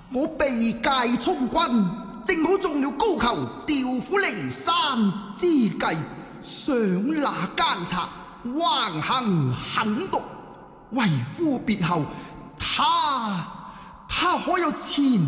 我被界充軍，正好中了高俅調虎離山之計，想那奸賊橫行狠毒，為夫別後，他可有前